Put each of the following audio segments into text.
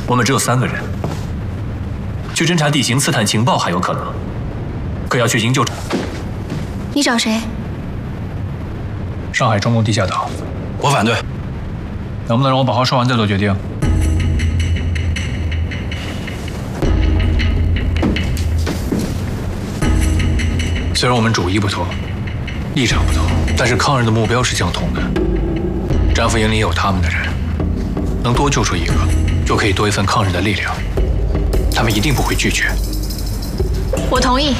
我们只有3个人，去侦察地形、刺探情报还有可能，可要去营救。 你找谁？ 上海中共地下党。 我反对。 能不能让我把话说完再做决定？虽然我们主意不同，立场不同，但是抗日的目标是相同的。战俘营里也有他们的人，能多救出一个，就可以多一份抗日的力量。他们一定不会拒绝。 我同意。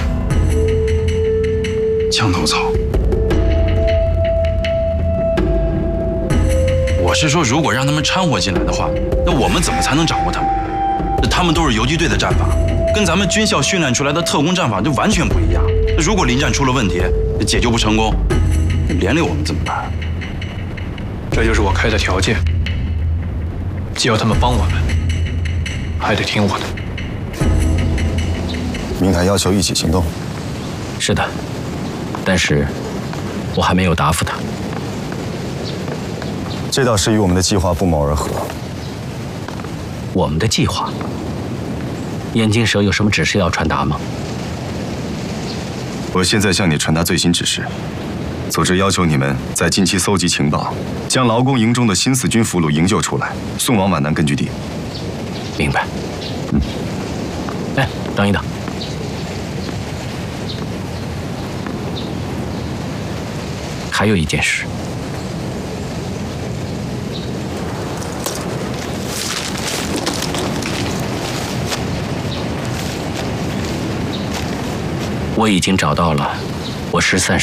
墙头草。我是说，如果让他们掺和进来的话，那我们怎么才能掌握他们？他们都是游击队的战法，跟咱们军校训练出来的特工战法就完全不一样。如果临战出了问题，解救不成功，那连累我们怎么办？ 这就是我开的条件。既要他们帮我们，还得听我的。 明凯要求一起行动。 是的，但是我还没有答复他。 这倒是与我们的计划不谋而合。 我们的计划？眼镜蛇有什么指示要传达吗？ 我现在向你传达最新指示：组织要求你们在近期搜集情报，将劳工营中的新四军俘虏营救出来，送往皖南根据地。 明白。哎，等一等。还有一件事。我已经找到了我失散